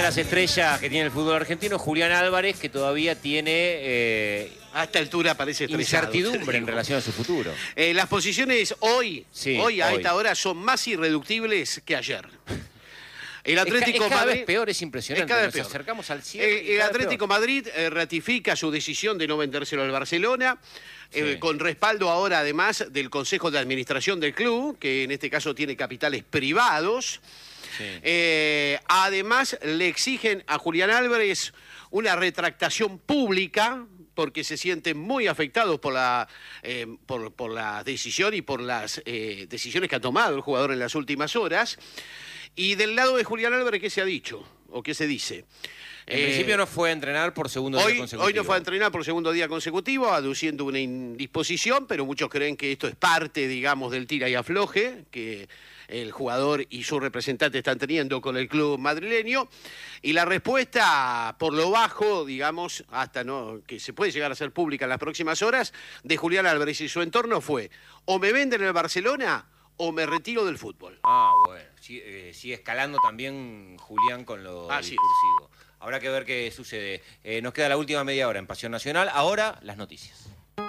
las estrellas que tiene el fútbol argentino, Julián Álvarez, que todavía tiene a esta altura parece estresado, incertidumbre en relación a su futuro. Las posiciones hoy a esta hora son más irreductibles que ayer. El Atlético es cada Madrid, vez peor, es impresionante. cada vez Nos peor. acercamos al cierre. El Atlético Madrid ratifica su decisión de no vendérselo al Barcelona, con respaldo ahora además del Consejo de Administración del club, que en este caso tiene capitales privados. Sí. Además le exigen a Julián Álvarez una retractación pública, porque se sienten muy afectados por la decisión y por las decisiones que ha tomado el jugador en las últimas horas. Y del lado de Julián Álvarez, ¿qué se ha dicho? ¿O qué se dice? En principio no fue a entrenar por segundo día consecutivo. Hoy no fue a entrenar por segundo día consecutivo, aduciendo una indisposición, pero muchos creen que esto es parte, digamos, del tira y afloje que el jugador y su representante están teniendo con el club madrileño. Y la respuesta, por lo bajo, digamos, hasta no que se puede llegar a ser pública en las próximas horas, de Julián Álvarez y su entorno fue: o me venden el Barcelona o me retiro del fútbol. Ah, bueno. Sigue escalando también Julián con lo discursivo. Habrá que ver qué sucede. Nos queda la última media hora en Pasión Nacional. Ahora, las noticias.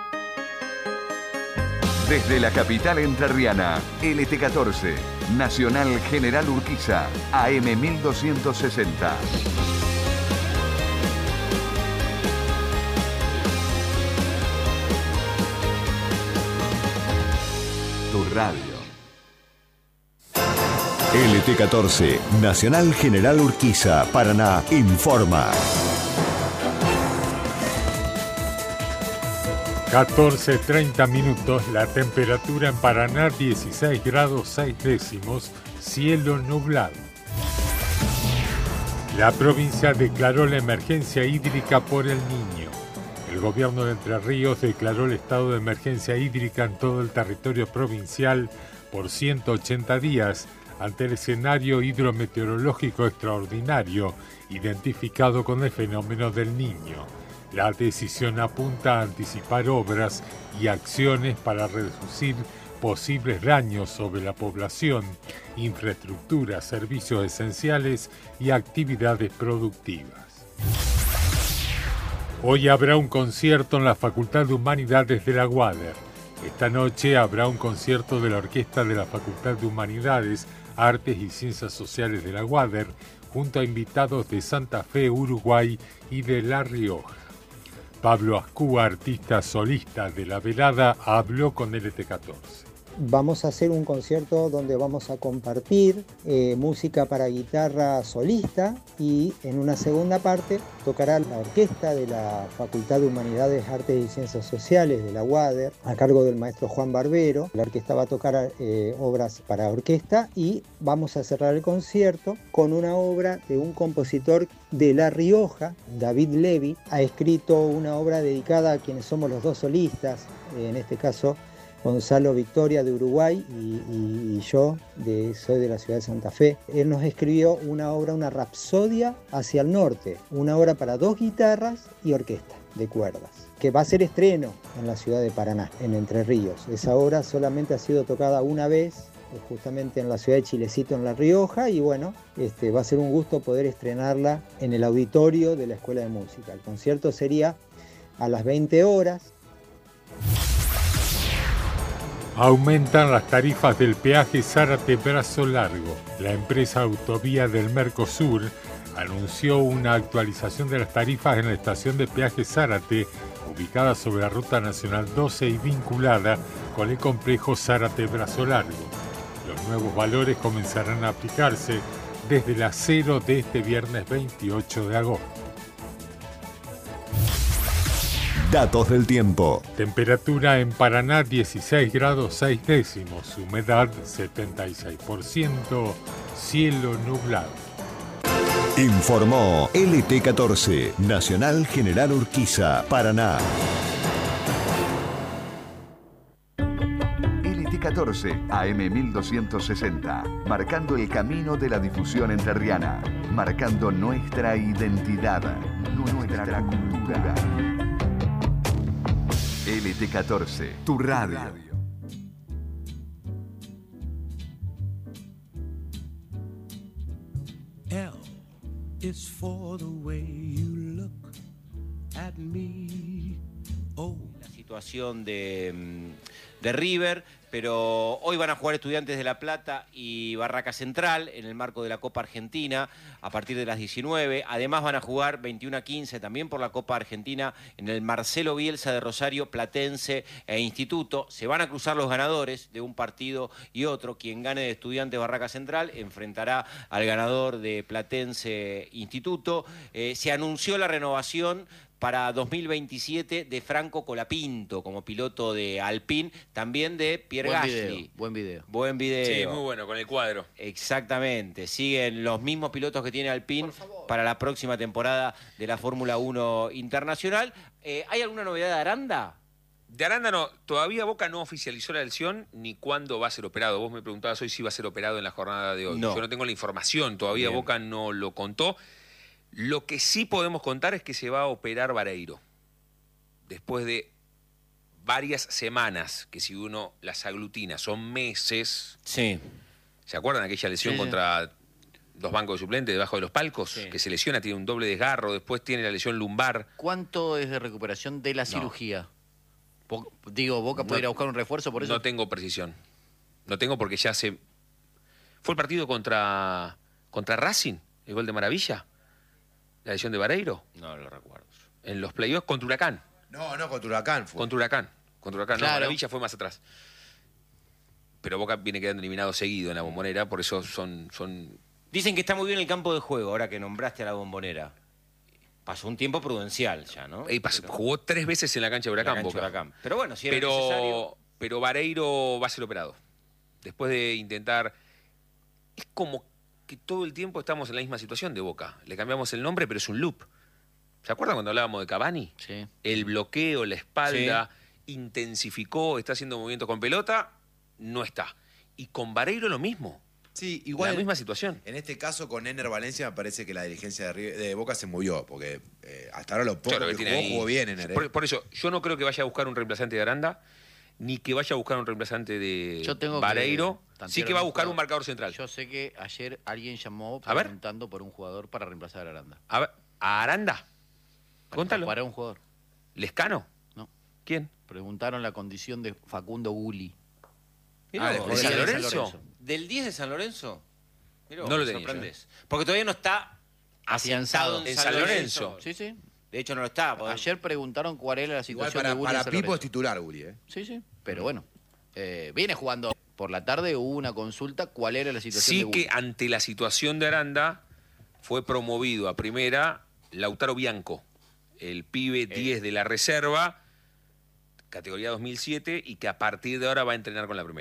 Desde la capital entrerriana, LT14, Nacional General Urquiza, AM 1260. Tu radio. LT14, Nacional General Urquiza, Paraná, informa. 14:30 minutos, la temperatura en Paraná 16 grados 6 décimos, cielo nublado. La provincia declaró la emergencia hídrica por el Niño. El gobierno de Entre Ríos declaró el estado de emergencia hídrica en todo el territorio provincial por 180 días ante el escenario hidrometeorológico extraordinario identificado con el fenómeno del Niño. La decisión apunta a anticipar obras y acciones para reducir posibles daños sobre la población, infraestructura, servicios esenciales y actividades productivas. Hoy habrá un concierto en la Facultad de Humanidades de la UADER. Esta noche habrá un concierto de la Orquesta de la Facultad de Humanidades, Artes y Ciencias Sociales de la UADER, junto a invitados de Santa Fe, Uruguay y de La Rioja. Pablo Ascúa, artista solista de la velada, habló con LT14. Vamos a hacer un concierto donde vamos a compartir música para guitarra solista y en una segunda parte tocará la orquesta de la Facultad de Humanidades, Artes y Ciencias Sociales de la UADER a cargo del maestro Juan Barbero. La orquesta va a tocar obras para orquesta y vamos a cerrar el concierto con una obra de un compositor de La Rioja, David Levy. Ha escrito una obra dedicada a quienes somos los dos solistas, en este caso Gonzalo Victoria de Uruguay y yo soy de la ciudad de Santa Fe. Él nos escribió una obra, una rapsodia hacia el norte, una obra para dos guitarras y orquesta de cuerdas, que va a ser estreno en la ciudad de Paraná, en Entre Ríos. Esa obra solamente ha sido tocada una vez, justamente en la ciudad de Chilecito, en La Rioja, y bueno, va a ser un gusto poder estrenarla en el auditorio de la Escuela de Música. El concierto sería a las 20 horas. Aumentan las tarifas del peaje Zárate-Brazo Largo. La empresa Autovía del Mercosur anunció una actualización de las tarifas en la estación de peaje Zárate, ubicada sobre la Ruta Nacional 12 y vinculada con el complejo Zárate-Brazo Largo. Los nuevos valores comenzarán a aplicarse desde las 0 de este viernes 28 de agosto. Datos del tiempo. Temperatura en Paraná 16 grados 6 décimos, humedad 76%, cielo nublado. Informó LT14, Nacional General Urquiza, Paraná. LT14, AM 1260, marcando el camino de la difusión entrerriana, marcando nuestra identidad, nuestra cultura. LT14, tu radio. L It's for the way you look at me. Oh. La situación de River, pero hoy van a jugar Estudiantes de La Plata y Barraca Central en el marco de la Copa Argentina a partir de las 19. Además van a jugar 21-15 también por la Copa Argentina en el Marcelo Bielsa de Rosario, Platense e Instituto. Se van a cruzar los ganadores de un partido y otro. Quien gane de Estudiantes Barraca Central enfrentará al ganador de Platense Instituto. Se anunció la renovación para 2027 de Franco Colapinto como piloto de Alpine, también de Pierre Gasly. Buen video. Buen video. Sí, muy bueno, con el cuadro. Exactamente. Siguen los mismos pilotos que tiene Alpine para la próxima temporada de la Fórmula 1 Internacional. ¿Hay alguna novedad de Aranda? De Aranda no, todavía Boca no oficializó la lesión ni cuándo va a ser operado. Vos me preguntabas hoy si va a ser operado en la jornada de hoy. No. Yo no tengo la información, todavía Bien. Boca no lo contó. Lo que sí podemos contar es que se va a operar Vareiro. Después de varias semanas, que si uno las aglutina son meses. Sí. ¿Se acuerdan de aquella lesión contra los bancos de suplentes debajo de los palcos? Sí. Que se lesiona, tiene un doble desgarro, después tiene la lesión lumbar. ¿Cuánto es de recuperación de la cirugía? Boca puede ir a buscar un refuerzo por eso. No tengo precisión. No tengo porque ya se... ¿Fue el partido contra Racing? ¿El gol de Maravilla? ¿La lesión de Vareiro? No lo recuerdo. En los playoffs contra Huracán. No, contra Huracán fue. Contra Huracán. Claro. No, Maravilla fue más atrás. Pero Boca viene quedando eliminado seguido en la Bombonera, por eso son... Dicen que está muy bien el campo de juego, ahora que nombraste a la Bombonera. Pasó un tiempo prudencial ya, ¿no? Jugó 3 veces en la cancha de Huracán, Boca. Huracán. Pero bueno, si era necesario... Pero Vareiro va a ser operado. Después de intentar... Es como que todo el tiempo estamos en la misma situación de Boca. Le cambiamos el nombre, pero es un loop. ¿Se acuerdan cuando hablábamos de Cavani? Sí. El bloqueo, la espalda, intensificó, está haciendo movimientos con pelota, no está. Y con Vareiro lo mismo. Sí, igual. La misma situación. En este caso, con Ener Valencia, me parece que la dirigencia de Boca se movió, porque hasta ahora lo poco que jugó bien Ener. Por eso, yo no creo que vaya a buscar un reemplazante de Aranda, ni que vaya a buscar un reemplazante de Vareiro. Sí que va a buscar un marcador central. Yo sé que ayer alguien llamó A ver. preguntando por un jugador para reemplazar a Aranda. A ver, ¿a Aranda? Contalo. Para un jugador. ¿Lescano? No. ¿Quién? Preguntaron la condición de Facundo Gulli. Mirá, ¿de San Lorenzo? ¿Del 10 de San Lorenzo? Mirá, No lo me tenía sorprendés. Porque todavía no está afianzado en San Lorenzo. Sí, sí. De hecho, no lo está. Ayer preguntaron cuál era la Igual situación de Gulli en para San Pipo Lorenzo. es titular, Gulli, Sí, sí. Pero bueno, viene jugando. Por la tarde hubo una consulta cuál era la situación de Sí Gulli. que ante la situación de Aranda fue promovido a primera Lautaro Bianco, el pibe 10 de la reserva, categoría 2007, y que a partir de ahora va a entrenar con la primera.